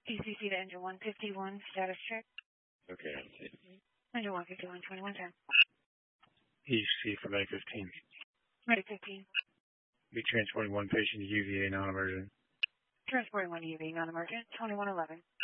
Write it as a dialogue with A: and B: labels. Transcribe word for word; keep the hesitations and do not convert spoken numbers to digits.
A: E C C to engine one fifty-one, status check.
B: Okay, I see.
A: Engine one fifty-one, twenty-one ten.
C: E C for May fifteen.
A: May fifteen.
C: Be transporting one patient to U V A non-emergent.
A: Transporting one U V, non-emergent, twenty-one eleven.